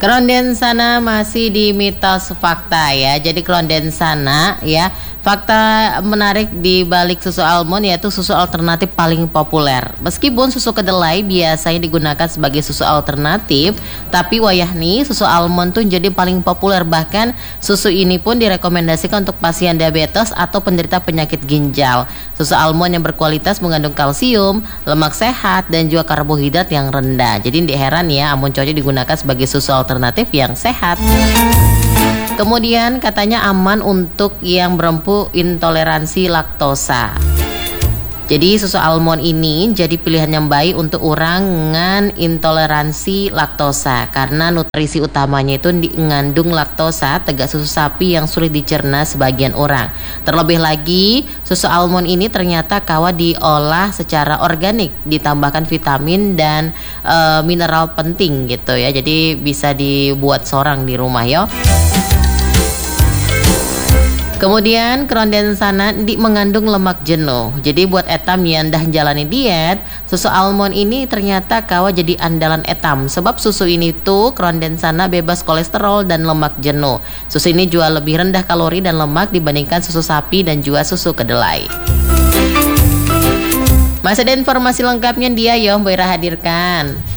Krondensana masih di mitos fakta ya. Jadi krondensana ya, fakta menarik di balik susu almond yaitu susu alternatif paling populer. Meskipun susu kedelai biasanya digunakan sebagai susu alternatif, tapi wayah nih susu almond tuh jadi paling populer. Bahkan susu ini pun direkomendasikan untuk pasien diabetes atau penderita penyakit ginjal. Susu almond yang berkualitas mengandung kalsium, lemak sehat, dan juga karbohidrat yang rendah. Jadi tidak heran ya, almond cocok digunakan sebagai susu alternatif yang sehat. Kemudian katanya aman untuk yang berempu intoleransi laktosa. Jadi susu almond ini jadi pilihan yang baik untuk orang dengan intoleransi laktosa karena nutrisi utamanya itu mengandung laktosa, tegak susu sapi yang sulit dicerna sebagian orang. Terlebih lagi, susu almond ini ternyata kawa diolah secara organik, ditambahkan vitamin dan mineral penting gitu ya. Jadi bisa dibuat seorang di rumah yo. Kemudian krondensana mengandung lemak jenuh. Jadi buat etam yang dah jalani diet, susu almond ini ternyata kawa jadi andalan etam. Sebab susu ini tuh krondensana bebas kolesterol dan lemak jenuh. Susu ini juga lebih rendah kalori dan lemak dibandingkan susu sapi dan juga susu kedelai. Masih ada informasi lengkapnya dia yo, Mbak Ira hadirkan.